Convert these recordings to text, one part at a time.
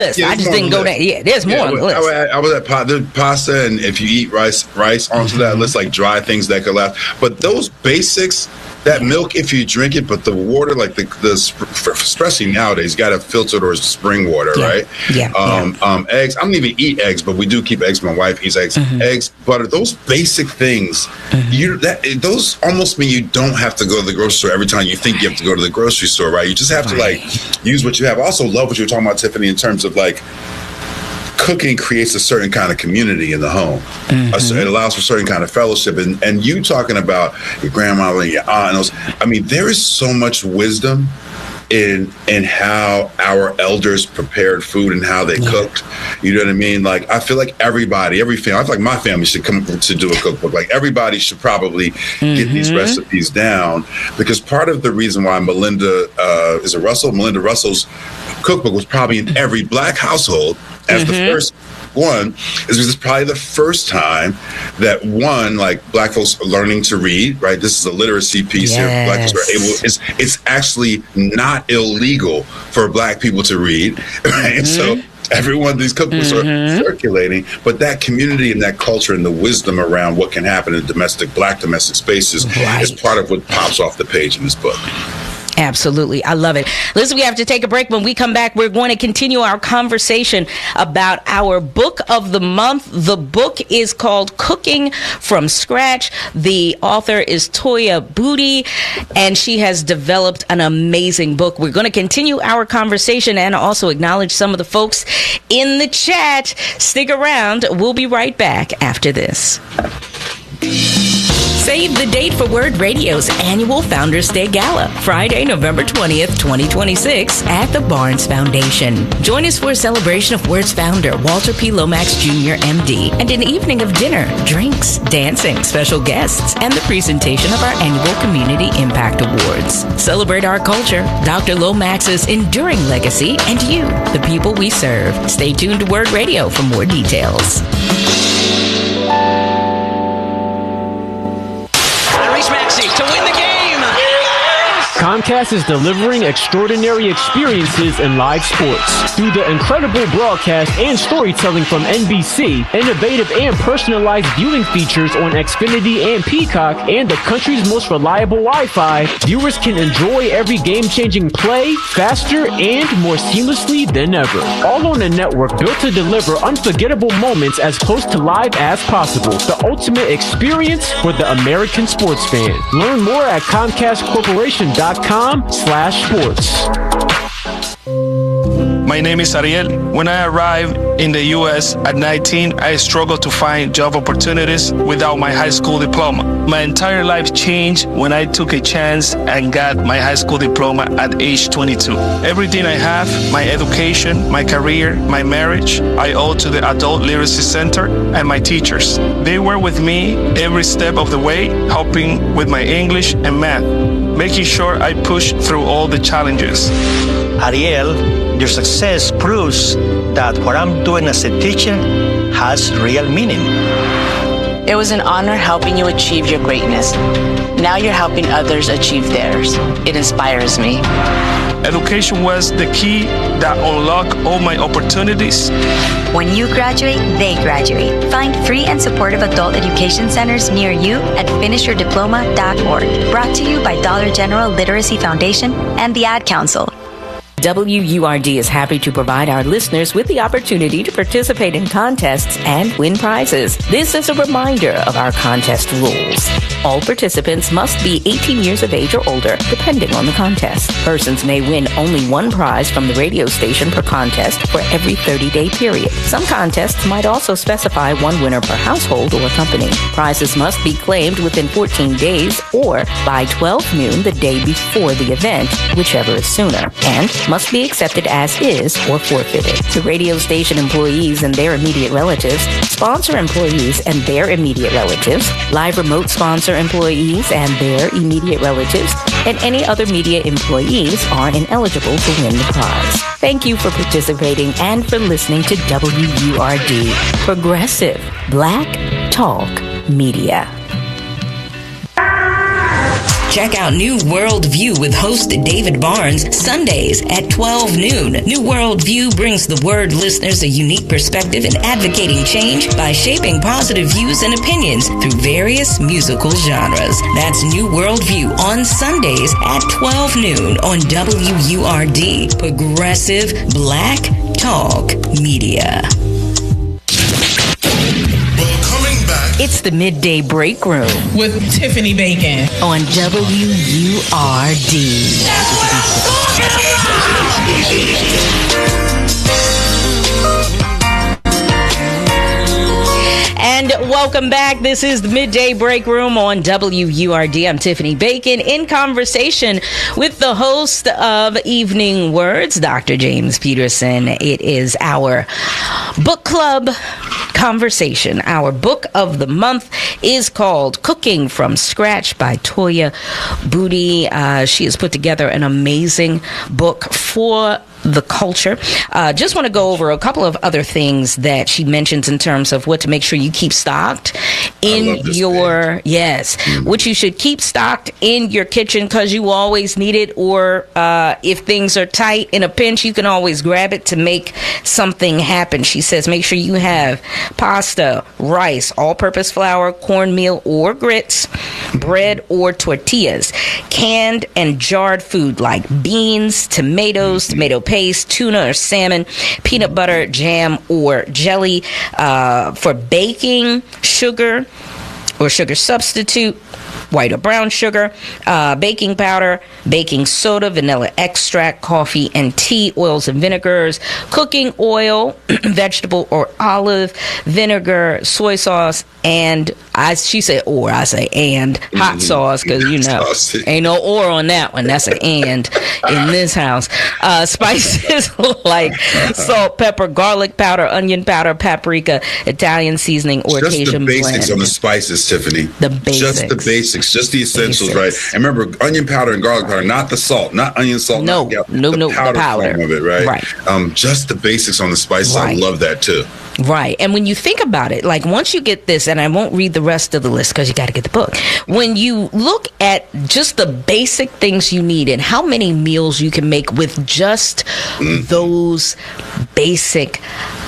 I just didn't go down. Yeah, there's more on the list. I was at pasta, and if you eat rice onto that list, like dry things that could last. But those basics, that milk, if you drink it, but the water, like especially nowadays, got to filtered or spring water, right? Yeah. Eggs. I don't even eat eggs, but we do keep eggs. My wife eats eggs. Eggs, butter. Those basic things. Those almost mean you don't have to go to the grocery store every time you think you have to go to the grocery store, right? You just have to use what you have. I also love what you were talking about, Tiffany, in terms of like cooking creates a certain kind of community in the home. It allows for a certain kind of fellowship. And you talking about your grandmother and your aunt and those, I mean, there is so much wisdom in how our elders prepared food and how they cooked. You know what I mean? Like, I feel like every family, I feel like my family should come to do a cookbook. Like, everybody should probably get these recipes down, because part of the reason why Melinda Russell's cookbook was probably in every Black household as the first one is because it's probably the first time that Black folks are learning to read, right? This is a literacy piece here. Black folks are able, it's actually not illegal for Black people to read, right? And so these cookbooks are circulating, but that community and that culture and the wisdom around what can happen in Black domestic spaces is part of what pops off the page in this book. Absolutely. I love it. Listen, we have to take a break. When we come back, we're going to continue our conversation about our book of the month. The book is called Cooking from Scratch. The author is Toya Boudi, and she has developed an amazing book. We're going to continue our conversation and also acknowledge some of the folks in the chat. Stick around. We'll be right back after this. Save the date for Word Radio's annual Founders Day Gala, Friday, November 20th, 2026, at the Barnes Foundation. Join us for a celebration of Word's founder, Walter P. Lomax Jr., MD, and an evening of dinner, drinks, dancing, special guests, and the presentation of our annual Community Impact Awards. Celebrate our culture, Dr. Lomax's enduring legacy, and you, the people we serve. Stay tuned to Word Radio for more details. To win the game. Comcast is delivering extraordinary experiences in live sports. Through the incredible broadcast and storytelling from NBC, innovative and personalized viewing features on Xfinity and Peacock, and the country's most reliable Wi-Fi, viewers can enjoy every game-changing play faster and more seamlessly than ever. All on a network built to deliver unforgettable moments as close to live as possible. The ultimate experience for the American sports fan. Learn more at ComcastCorporation.com/sports. My name is Ariel. When I arrived in the U.S. at 19, I struggled to find job opportunities without my high school diploma. My entire life changed when I took a chance and got my high school diploma at age 22. Everything I have, my education, my career, my marriage, I owe to the Adult Literacy Center and my teachers. They were with me every step of the way, helping with my English and math, making sure I pushed through all the challenges. Ariel, your success proves that what I'm doing as a teacher has real meaning. It was an honor helping you achieve your greatness. Now you're helping others achieve theirs. It inspires me. Education was the key that unlocked all my opportunities. When you graduate, they graduate. Find free and supportive adult education centers near you at finishyourdiploma.org. Brought to you by Dollar General Literacy Foundation and the Ad Council. WURD is happy to provide our listeners with the opportunity to participate in contests and win prizes. This is a reminder of our contest rules. All participants must be 18 years of age or older, depending on the contest. Persons may win only one prize from the radio station per contest for every 30-day period. Some contests might also specify one winner per household or company. Prizes must be claimed within 14 days or by 12 noon the day before the event, whichever is sooner, and must be accepted as is or forfeited. The radio station employees and their immediate relatives, sponsor employees and their immediate relatives, live remote sponsor employees and their immediate relatives, and any other media employees are ineligible to win the prize. Thank you for participating and for listening to WURD, Progressive Black Talk Media. Check out New World View with host David Barnes Sundays at 12 noon. New World View brings the Word listeners a unique perspective in advocating change by shaping positive views and opinions through various musical genres. That's New World View on Sundays at 12 noon on WURD, Progressive Black Talk Media. It's the Midday Break Room with Tiffany Bacon on WURD. And welcome back. This is the Midday Break Room on WURD. I'm Tiffany Bacon in conversation with the host of Evening Words, Dr. James Peterson. It is our book club conversation. Our book of the month is called Cooking from Scratch by Toya Boutte. She has put together an amazing book for the culture. Just want to go over a couple of other things that she mentions in terms of what to make sure you keep stocked in your, what you should keep stocked in your kitchen because you always need it, or if things are tight in a pinch, you can always grab it to make something happen. She says make sure you have pasta, rice, all-purpose flour, cornmeal or grits, bread or tortillas, canned and jarred food like beans, tomatoes, tomato paste, tuna or salmon, peanut butter, jam or jelly. For baking, sugar or sugar substitute, white or brown sugar, baking powder, baking soda, vanilla extract, coffee and tea, oils and vinegars, cooking oil, vegetable or olive vinegar, soy sauce, and I say hot sauce, because ain't no or on that one. That's an and in this house. Spices like salt, pepper, garlic powder, onion powder, paprika, Italian seasoning, or Cajun blend. Just the basics on the spices, Tiffany. The basics. Just the basics, just the essentials, right? And remember, onion powder and garlic powder, not the salt, not onion salt. No, the powder form of it, right? Right. Just the basics on the spices. Right. I love that too. Right. And when you think about it, like once you get this, and I won't read the rest of the list because you got to get the book. When you look at just the basic things you need and how many meals you can make with just those basic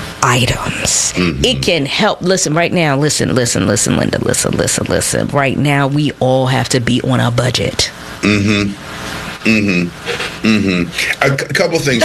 items, it can help. Listen, right now, listen, Linda, listen. Right now, we all have to be on a budget. A couple things.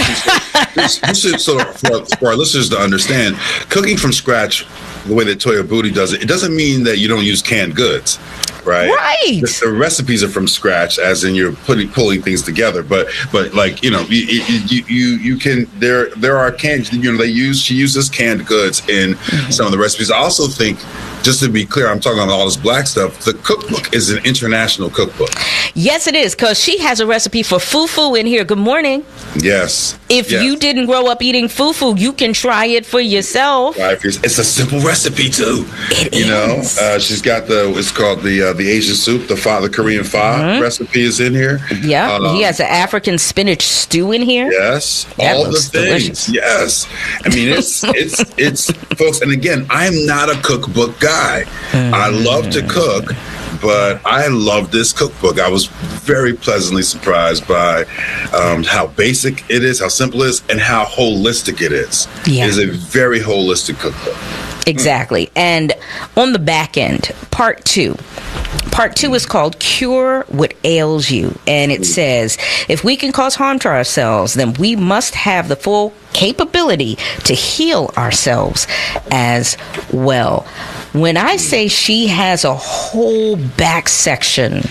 For our listeners to understand, cooking from scratch, the way that Toya Boutte does it, it doesn't mean that you don't use canned goods, right? Right. The recipes are from scratch, as in you're pulling things together. But like you can. There are canned. She uses canned goods in some of the recipes. I also think, just to be clear, I'm talking about all this black stuff. The cookbook is an international cookbook. Yes, it is, because she has a recipe for fufu in here. Good morning. Yes. If you didn't grow up eating fufu, you can try it for yourself. It's a simple recipe too. She's got it's called the Asian soup, the Korean pho recipe is in here. Yeah, he has an African spinach stew in here. Yes, that all the things. Delicious. Yes, I mean it's folks. And again, I'm not a cookbook guy. I love to cook, but I love this cookbook. I was very pleasantly surprised by how basic it is, how simple it is, and how holistic it is. Yeah. It is a very holistic cookbook. Exactly. And on the back end, part two is called Cure What Ails You. And it says, if we can cause harm to ourselves, then we must have the full capability to heal ourselves as well. When I say she has a whole back section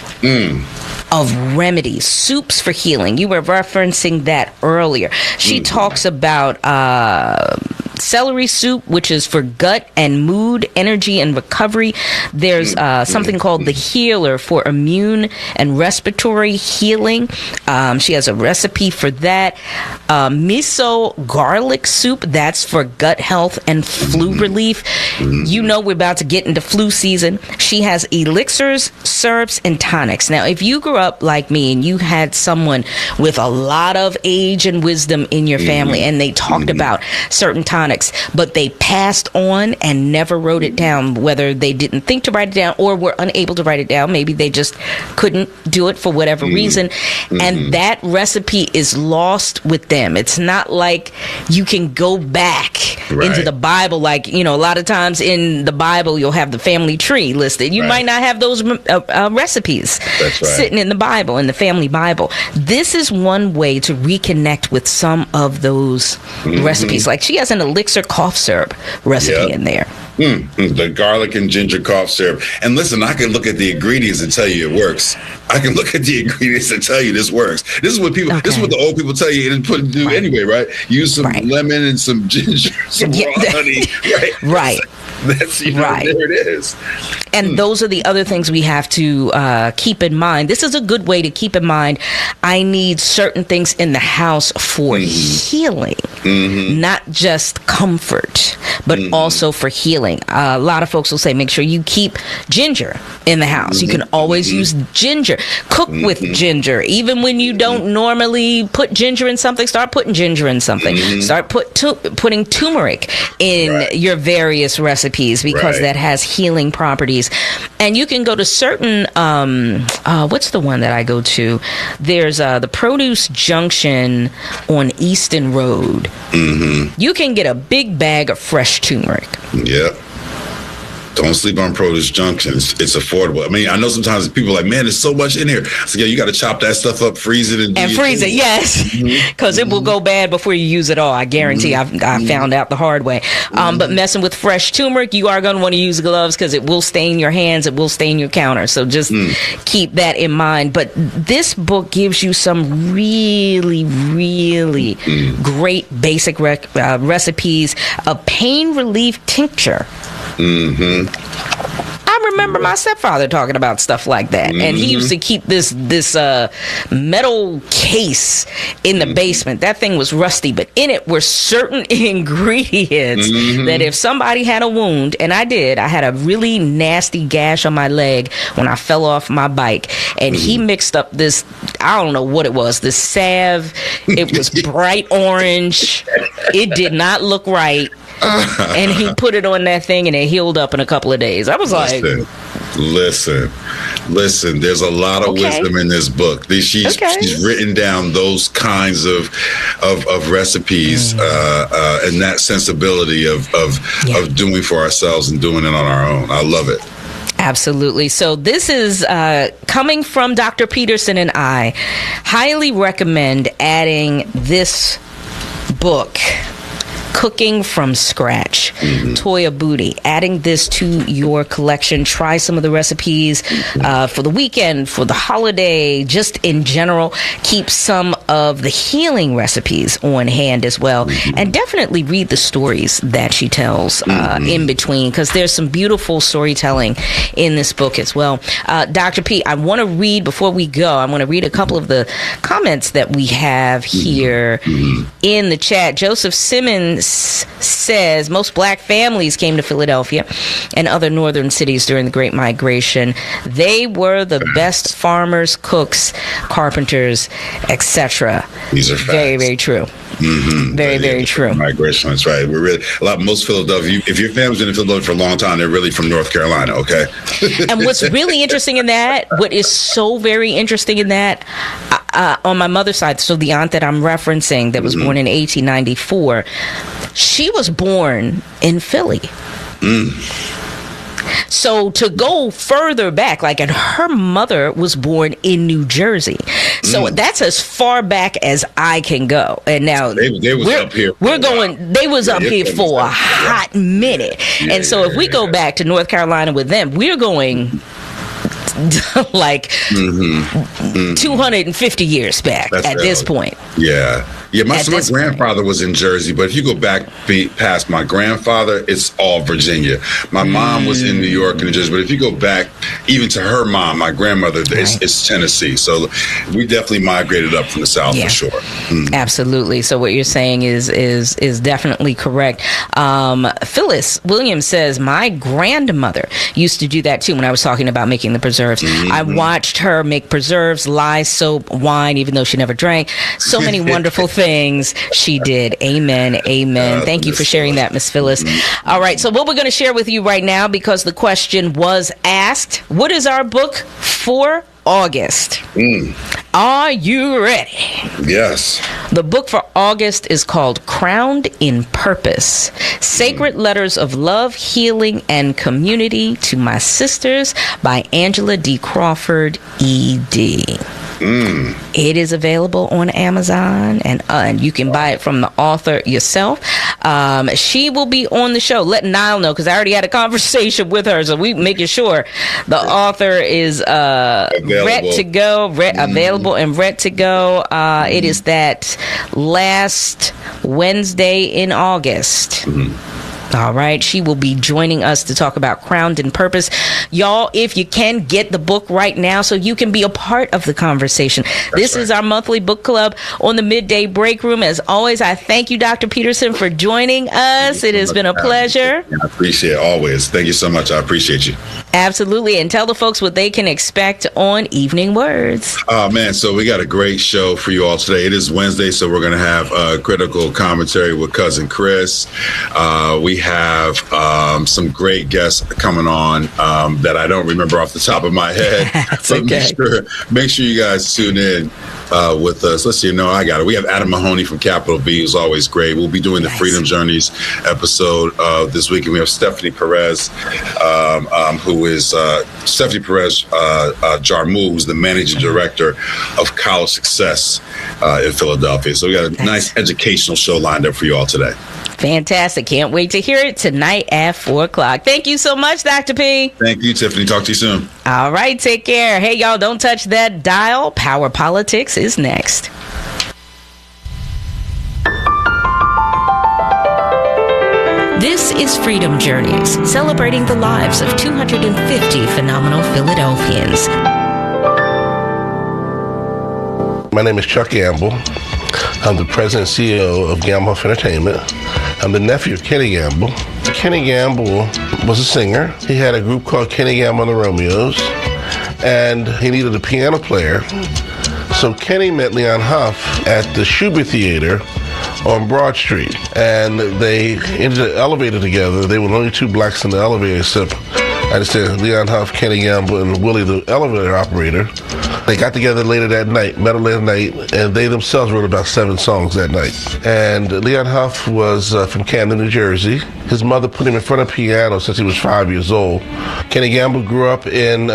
of remedies, soups for healing, you were referencing that earlier. She talks about celery soup, which is for gut and mood, energy, and recovery. There's something called the Healer for immune and respiratory healing. She has a recipe for that. Miso garlic soup, that's for gut health and flu relief. You know we're about to get into flu season. She has elixirs, syrups, and tonics. Now, if you grew up like me and you had someone with a lot of age and wisdom in your family and they talked about certain tonics, hydroponics, but they passed on and never wrote it down, whether they didn't think to write it down or were unable to write it down. Maybe they just couldn't do it for whatever reason. And that recipe is lost with them. It's not like you can go back into the Bible. Like, you know, a lot of times in the Bible, you'll have the family tree listed. You might not have those recipes sitting in the Bible, in the family Bible. This is one way to reconnect with some of those recipes. Like, she has an elixir cough syrup recipe in there. The garlic and ginger cough syrup. And listen, I can look at the ingredients and tell you it works. I can look at the ingredients and tell you this works. This is what people. This is what the old people tell you to do anyway, right? Use some lemon and some ginger, some raw honey, right? That's there it is. And those are the other things we have to keep in mind. This is a good way to keep in mind. I need certain things in the house for healing, not just comfort, but also for healing. A lot of folks will say, make sure you keep ginger in the house. You can always use ginger. Cook with ginger. Even when you don't normally put ginger in something, start putting ginger in something. Start putting turmeric in your various recipes, because that has healing properties. And you can go to certain, what's the one that I go to? There's the Produce Junction on Easton Road. You can get a big bag of fresh turmeric. Yep. Don't sleep on Produce Junction. It's affordable. I mean, I know sometimes people are like, man, there's so much in here. So, yeah, you got to chop that stuff up, freeze it, and freeze it, yes. Because it will go bad before you use it all. I guarantee. I found out the hard way. But messing with fresh turmeric, you are going to want to use gloves because it will stain your hands. It will stain your counter. So just keep that in mind. But this book gives you some really, really great basic recipes. A pain relief tincture. I remember my stepfather talking about stuff like that, and he used to keep this metal case in the basement. That thing was rusty, but in it were certain ingredients that if somebody had a wound, and I had a really nasty gash on my leg when I fell off my bike, and he mixed up this, I don't know what it was, this salve. It was bright orange. It did not look right. And he put it on that thing, and it healed up in a couple of days. I was like, listen, there's a lot of wisdom in this book. She's written down those kinds of recipes and that sensibility of doing for ourselves and doing it on our own. I love it. Absolutely. So this is coming from Dr. Peterson, and I highly recommend adding this book, Cooking from Scratch, Toya Booty. Adding this to your collection. Try some of the recipes for the weekend, for the holiday, just in general. Keep some of the healing recipes on hand as well. And definitely read the stories that she tells in between, because there's some beautiful storytelling in this book as well. Dr. P, I want to read, before we go, I want to read a couple of the comments that we have here in the chat. Joseph Simmons says most black families came to Philadelphia and other northern cities during the Great Migration. They were the best farmers, cooks, carpenters, etc. These are facts. Very, very true. Very true. Migration, that's right. We're really most Philadelphia. If your family's been in Philadelphia for a long time, they're really from North Carolina. Okay. And what's really interesting in that, what is so very interesting in that, on my mother's side, so the aunt that I'm referencing that was born in 1894, she was born in Philly. So to go further back, like, and her mother was born in New Jersey. So that's as far back as I can go. And now they was up here. They was up here for a hot minute. And so if we go back to North Carolina with them, we're going like 250 years back at this point. Yeah. My grandfather was in Jersey, but if you go back past my grandfather, it's all Virginia. My mom was in New York and New Jersey, but if you go back even to her mom, my grandmother, it's Tennessee. So we definitely migrated up from the South for sure. Absolutely. So what you're saying is definitely correct. Phyllis Williams says, my grandmother used to do that too when I was talking about making the preserves. I watched her make preserves, lye, soap, wine, even though she never drank. So many wonderful things things she did. Amen. Amen. Thank you for sharing that, Miss Phyllis. All right. So what we're going to share with you right now, because the question was asked, what is our book for August? Are you ready? Yes. The book for August is called Crowned in Purpose: Sacred Letters of Love, Healing, and Community to My Sisters by Angela D. Crawford, E.D. It is available on Amazon, and you can buy it from the author yourself. She will be on the show. Let Niall know, because I already had a conversation with her, so we making sure the author is available and ready to go. It is that last Wednesday in August. All right. She will be joining us to talk about Crowned in Purpose. Y'all, if you can, get the book right now so you can be a part of the conversation. This is our monthly book club on the Midday Break Room. As always, I thank you, Dr. Peterson, for joining us. It has been a pleasure. I appreciate it always. Thank you so much. I appreciate you. Absolutely. And tell the folks what they can expect on Evening Words. Oh, man. So we got a great show for you all today. It is Wednesday, so we're going to have critical commentary with Cousin Chris. We have some great guests coming on that I don't remember off the top of my head. But okay. Make sure you guys tune in with us. Let's see. No, I got it. We have Adam Mahoney from Capital B, who's always great. We'll be doing the Freedom Journeys episode this week. And we have Stephanie Perez, who is Stephanie Perez Jarmu, who's the managing director of College Success in Philadelphia. So we got a nice educational show lined up for you all today. Fantastic. Can't wait to hear it tonight at 4 o'clock. Thank you so much, Dr. P. Thank you, Tiffany. Talk to you soon. All right. Take care. Hey, y'all, don't touch that dial. Power Politics is next. This is Freedom Journeys, celebrating the lives of 250 phenomenal Philadelphians. My name is Chuck Gamble. I'm the president and CEO of Gamble Huff Entertainment. I'm the nephew of Kenny Gamble. Kenny Gamble was a singer. He had a group called Kenny Gamble and the Romeos, and he needed a piano player. So Kenny met Leon Huff at the Shubert Theater on Broad Street, and they entered the elevator together. They were the only two blacks in the elevator, except I understand Leon Huff, Kenny Gamble, and Willie, the elevator operator. They got together later that night, met later that night, and they themselves wrote about 7 songs that night. And Leon Huff was from Camden, New Jersey. His mother put him in front of a piano since he was 5 years old. Kenny Gamble grew up in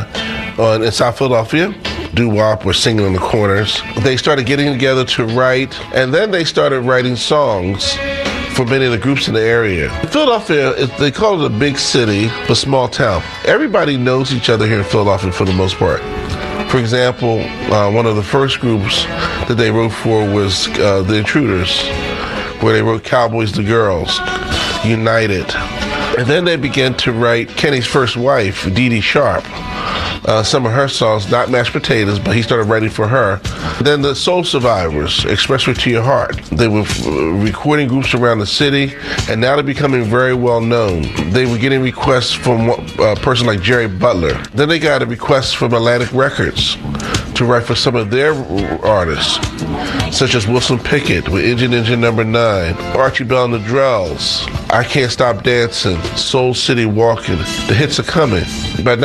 South Philadelphia. Doo-wop or singing on the corners. They started getting together to write, and then they started writing songs for many of the groups in the area. Philadelphia, they call it a big city, but small town. Everybody knows each other here in Philadelphia for the most part. For example, one of the first groups that they wrote for was The Intruders, where they wrote Cowboys to Girls, United. And then they began to write Kenny's first wife, Dee Dee Sharp. Some of her songs, not Mashed Potatoes, but he started writing for her. Then the Soul Survivors, Express It to Your Heart. They were recording groups around the city, and now they're becoming very well known. They were getting requests from a person like Jerry Butler. Then they got a request from Atlantic Records to write for some of their artists, such as Wilson Pickett with Engine Number 9, Archie Bell and the Drells, I Can't Stop Dancing, Soul City Walking. The hits are coming. By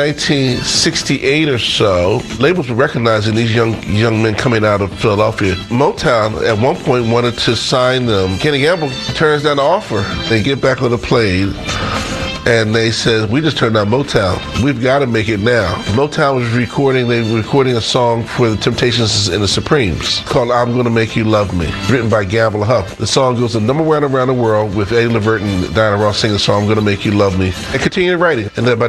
1968 or so, labels were recognizing these young men coming out of Philadelphia. Motown at one point wanted to sign them. Kenny Gamble turns down the offer. They get back on the plane, and they said, we just turned down Motown. We've got to make it now. Motown was recording a song for the Temptations and the Supremes called I'm Gonna Make You Love Me, written by Gamble Huff. The song goes to number 1 around the world with Eddie Levert and Diana Ross singing the song I'm Gonna Make You Love Me. They continued writing. And then by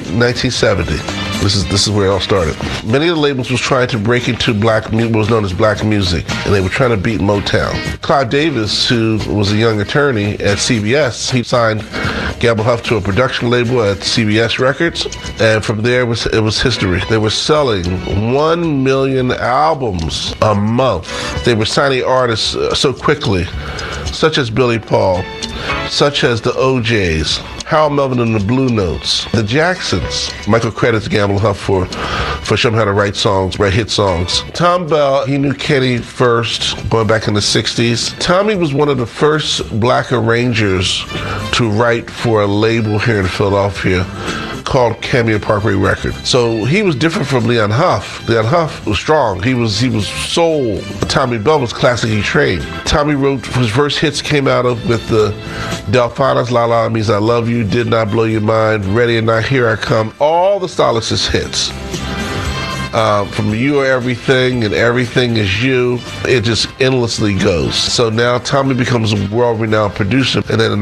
1970, this is where it all started. Many of the labels was trying to break into what was known as black music, and they were trying to beat Motown. Clive Davis, who was a young attorney at CBS, he signed Gamble Huff to a production label at CBS Records, and from there it was history. They were selling 1 million albums a month. They were signing artists so quickly, such as Billy Paul, such as the OJs, Harold Melvin and the Blue Notes, the Jacksons. Michael credits Gamble Huff for showing him how to write songs, write hit songs. Tom Bell, he knew Kenny first, going back in the 60s. Tommy was one of the first black arrangers to write for a label here in Philadelphia called Cameo Parkway Records. So he was different from Leon Huff. Leon Huff was strong. He was soul. Tommy Bell was classically trained. Tommy wrote his first hits came out of with the Delfina's La La Means I Love You, Did Not Blow Your Mind, Ready or Not, Here I Come, all the Stylists hits. From You Are Everything and Everything Is You, it just endlessly goes. So now Tommy becomes a world-renowned producer, and then in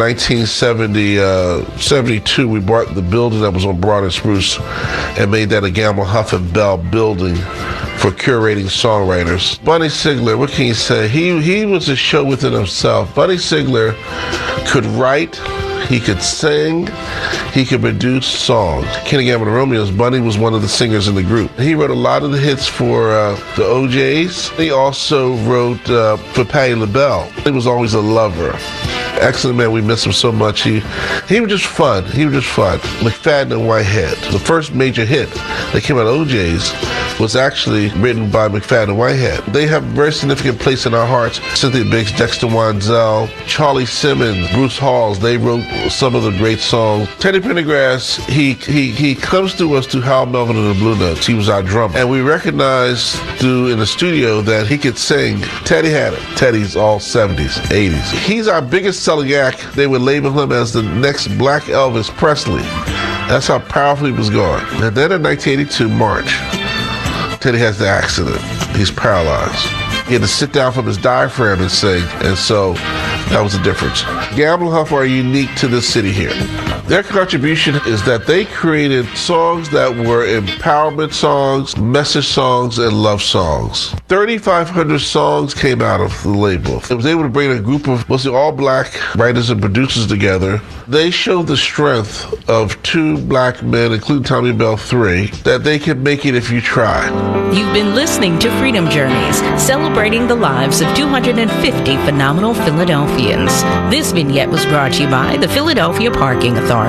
1972 we bought the building that was on Broad and Spruce and made that a Gamble Huff and Bell building for curating songwriters. Bunny Sigler, what can you say? He was a show within himself. Bunny Sigler could write, he could sing, he could produce songs. Kenny Gamble and the Romeos, Bunny was one of the singers in the group. He wrote a lot of the hits for the OJs. He also wrote for Patti LaBelle. He was always a lover. Excellent man, we miss him so much. He was just fun. McFadden and Whitehead. The first major hit that came out of OJ's was actually written by McFadden and Whitehead. They have a very significant place in our hearts. Cynthia Biggs, Dexter Wansel, Charlie Simmons, Bruce Halls, they wrote some of the great songs. Teddy Pendergrass, he comes to us through Hal Melvin and the Blue Notes. He was our drummer. And we recognized in the studio that he could sing. Teddy had it. Teddy's all 70s, 80s. He's our biggest selling act. They would label him as the next Black Elvis Presley. That's how powerful he was going. And then in 1982, March, Teddy has the accident. He's paralyzed. He had to sit down from his diaphragm and sing, and so that was the difference. Gamble Huff are unique to this city here. Their contribution is that they created songs that were empowerment songs, message songs, and love songs. 3,500 songs came out of the label. It was able to bring a group of mostly all black writers and producers together. They showed the strength of two black men, including Tommy Bell III, that they can make it if you try. You've been listening to Freedom Journeys, celebrating the lives of 250 phenomenal Philadelphians. This vignette was brought to you by the Philadelphia Parking Authority.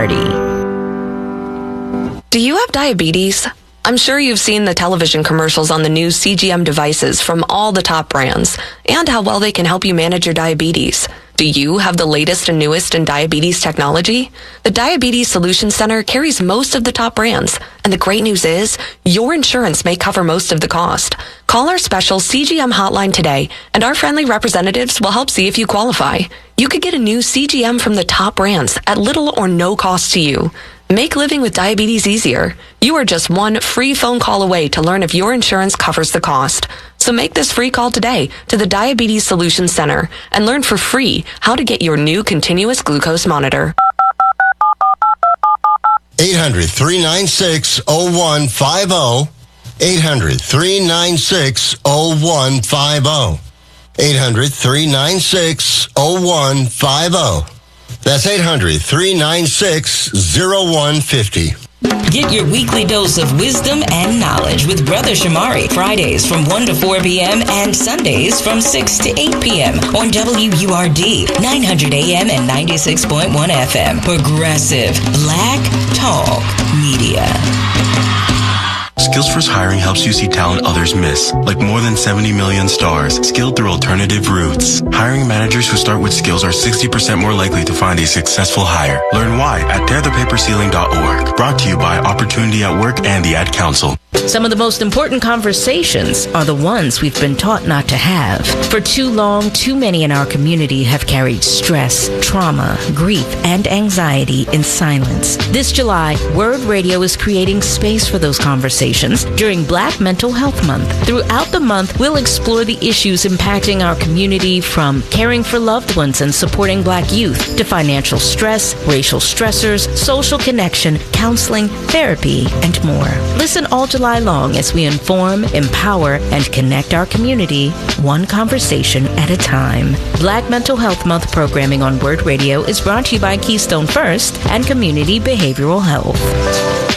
Do you have diabetes? I'm sure you've seen the television commercials on the new CGM devices from all the top brands and how well they can help you manage your diabetes. Do you have the latest and newest in diabetes technology? The Diabetes Solution Center carries most of the top brands, and the great news is your insurance may cover most of the cost. Call our special CGM hotline today, and our friendly representatives will help see if you qualify. You could get a new CGM from the top brands at little or no cost to you. Make living with diabetes easier. You are just one free phone call away to learn if your insurance covers the cost. So make this free call today to the Diabetes Solution Center and learn for free how to get your new continuous glucose monitor. 800-396-0150. 800-396-0150. 800-396-0150. That's 800-396-0150. Get your weekly dose of wisdom and knowledge with Brother Shamari, Fridays from 1 to 4 p.m. and Sundays from 6 to 8 p.m. on WURD, 900 AM and 96.1 FM. Progressive Black Talk Media. Skills First Hiring helps you see talent others miss, like more than 70 million stars, skilled through alternative routes. Hiring managers who start with skills are 60% more likely to find a successful hire. Learn why at tearthepaperceiling.org. Brought to you by Opportunity at Work and the Ad Council. Some of the most important conversations are the ones we've been taught not to have. For too long, too many in our community have carried stress, trauma, grief, and anxiety in silence. This July, Word Radio is creating space for those conversations during Black Mental Health Month. Throughout the month, we'll explore the issues impacting our community, from caring for loved ones and supporting Black youth to financial stress, racial stressors, social connection, counseling, therapy, and more. Listen all July long as we inform, empower, and connect our community one conversation at a time. Black Mental Health Month programming on Word Radio is brought to you by Keystone First and Community Behavioral Health.